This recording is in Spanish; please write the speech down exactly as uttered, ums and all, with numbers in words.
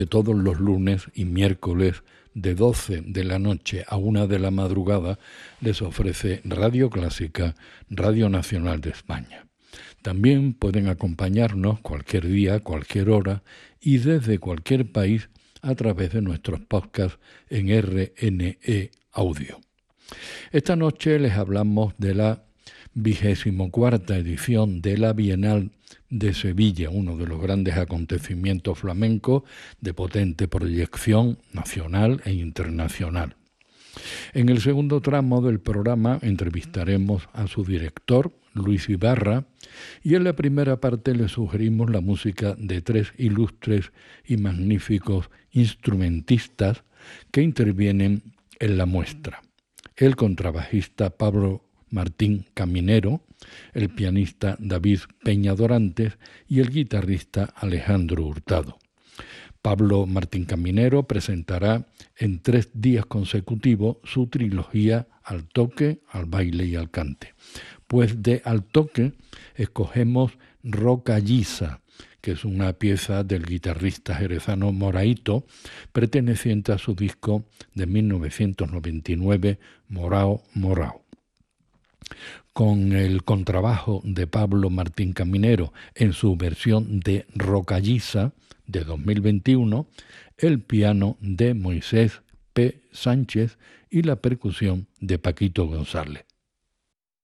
todos los lunes y miércoles de doce de la noche a una de la madrugada les ofrece Radio Clásica, Radio Nacional de España. También pueden acompañarnos cualquier día, cualquier hora y desde cualquier país a través de nuestros podcasts en R N E Audio. Esta noche les hablamos de la vigésimo cuarta edición de la Bienal de Sevilla, uno de los grandes acontecimientos flamencos de potente proyección nacional e internacional. En el segundo tramo del programa entrevistaremos a su director, Luis Ibarra, y en la primera parte le sugerimos la música de tres ilustres y magníficos instrumentistas que intervienen en la muestra. El contrabajista Pablo Martín Caminero, el pianista David Peña Dorantes y el guitarrista Alejandro Hurtado. Pablo Martín Caminero presentará en tres días consecutivos su trilogía Al toque, al baile y al cante. Pues de Al toque escogemos Rocallisa, que es una pieza del guitarrista jerezano Moraito, perteneciente a su disco de mil novecientos noventa y nueve, Morao, Morao. Con el contrabajo de Pablo Martín Caminero en su versión de Rocallisa de dos mil veintiuno, el piano de Moisés P. Sánchez y la percusión de Paquito González.